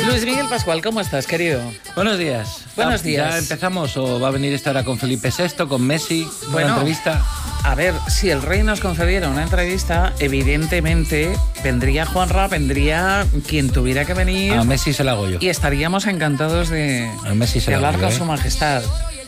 Luis Miguel Pascual, ¿cómo estás, querido? Buenos días. Buenos días. ¿Ya empezamos o va a venir esta hora con Felipe VI, con Messi, una entrevista? A ver, si el rey nos concediera una entrevista, evidentemente vendría Juanra, vendría quien tuviera que venir. A Messi se la hago yo. Y estaríamos encantados de A Messi se la hablar hago yo, con su majestad.